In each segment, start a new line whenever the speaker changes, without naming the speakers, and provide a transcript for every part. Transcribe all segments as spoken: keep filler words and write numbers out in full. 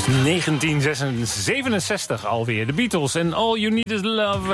negentien zevenenzestig alweer. De Beatles en All You Need Is Love.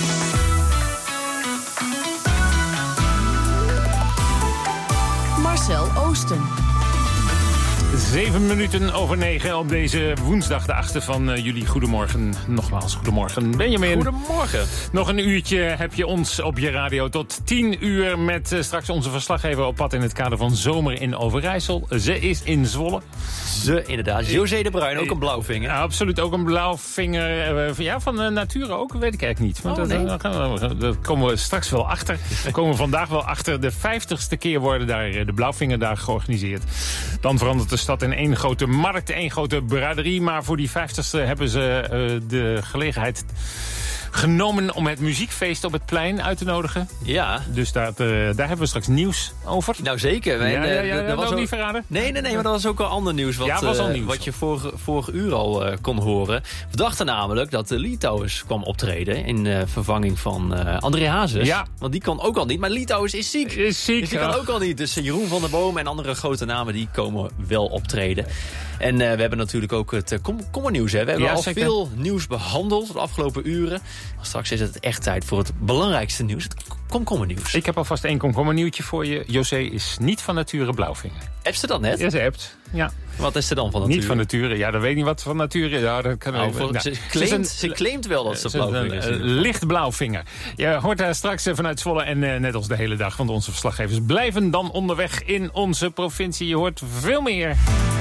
Marcel Oosten.
Zeven minuten over negen op deze woensdag, de achtste van uh, juli. Goedemorgen, nogmaals goedemorgen. Benjamin.
Goedemorgen.
Nog een uurtje heb je ons op je radio tot tien uur... met uh, straks onze verslaggever op pad in het kader van Zomer in Overijssel. Ze is in Zwolle.
Ze, inderdaad. José de Bruin, ook een blauwvinger.
Ja, absoluut, ook een blauwvinger. Uh, ja, van uh, nature ook, weet ik eigenlijk niet.
Oh,
dat,
nee.
uh, daar komen we straks wel achter. Daar komen we vandaag wel achter. De vijftigste keer worden daar uh, de blauwvingerdagen georganiseerd. Dan verandert de stad in één grote markt, één grote braderie. Maar voor die vijftigste hebben ze uh, de gelegenheid genomen om het muziekfeest op het plein uit te nodigen.
Ja.
Dus daar, uh, daar hebben we straks nieuws over.
Nou zeker.
Ja, ja, ja, ja,
er
dat
was
wil
ook...
niet verraden.
Nee, nee, nee, maar dat was ook al ander nieuws. Wat,
ja, was al
uh,
nieuws.
wat je vorige, vorige uur al uh, kon horen. We dachten namelijk dat de Litouwers kwam optreden in uh, vervanging van uh, André Hazes.
Ja.
Want die kon ook al niet, maar Litouwers is ziek.
Is ziek.
Dus die kan ook al niet. Dus Jeroen van der Boom en andere grote namen die komen wel optreden. En uh, we hebben natuurlijk ook het uh, kom, kommernieuws. Hè. We hebben
Ja,
al
zeker.
veel nieuws behandeld de afgelopen uren. Maar straks is het echt tijd voor het belangrijkste nieuws. Het komkommernieuws.
Ik heb alvast één komkommernieuwtje voor je. José is niet van nature blauwvinger.
Heb ze dat net?
Ja, ze hebt. Ja.
Wat is ze dan van nature?
Niet van nature. Ja, dat weet ik niet wat van nature is. Ja, dat kan
Nou,
even-
voor-
nou,
ze,
is
claimt,
een-
ze claimt wel dat ze
Ze is een
blauwvinger is.
uh, licht blauwvinger. Je hoort haar straks uh, vanuit Zwolle en uh, net als de hele dag. Want onze verslaggevers blijven dan onderweg in onze provincie. Je hoort veel meer.